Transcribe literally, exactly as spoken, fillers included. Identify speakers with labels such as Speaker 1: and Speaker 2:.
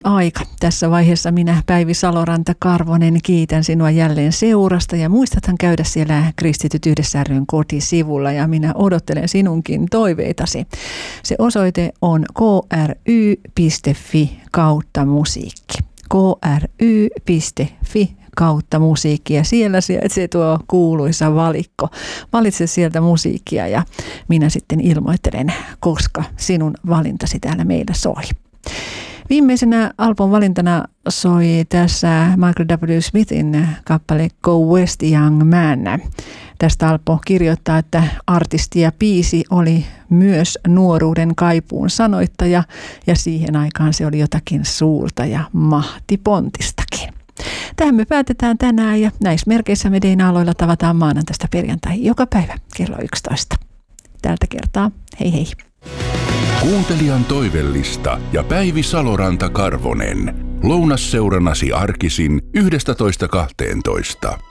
Speaker 1: aika. Tässä vaiheessa minä, Päivi Saloranta-Karvonen, kiitän sinua jälleen seurasta ja muistathan käydä siellä Kristityt Yhdessä ry:n kotisivulla ja minä odottelen sinunkin toiveitasi. Se osoite on k r y piste f i kautta musiikki. k r y piste f i kautta musiikki ja siellä sijaitsee tuo kuuluisa valikko. Valitse sieltä musiikkia ja minä sitten ilmoittelen, koska sinun valintasi täällä meillä soi. Viimeisenä Alpon valintana soi tässä Michael W. Smithin kappale Go West Young Man. Tästä Alpo kirjoittaa, että artisti ja biisi oli myös nuoruuden kaipuun sanoittaja ja siihen aikaan se oli jotakin suurta ja mahtipontistakin. Tähän me päätetään tänään ja näissä merkeissä me Deina-aloilla tavataan maanantaista perjantaihin joka päivä kello yksitoista. Tältä kertaa hei hei.
Speaker 2: Kuuntelijan toivellista ja Päivi Saloranta-Karvonen. Lounasseurannasi arkisin yhdestätoista kahteentoista.